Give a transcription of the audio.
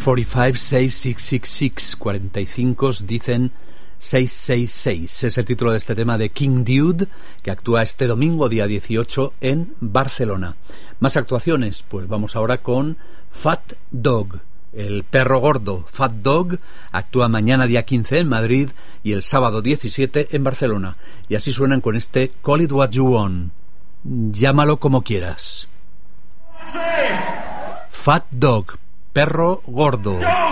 45-6666, 45 dicen 666. Es el título de este tema de King Dude, que actúa este domingo, día 18, en Barcelona. Más actuaciones, pues vamos ahora con Fat Dog, el perro gordo. Fat Dog actúa mañana, día 15, en Madrid y el sábado 17 en Barcelona. Y así suenan con este Call It What You Want. Llámalo como quieras. Fat Dog, perro gordo.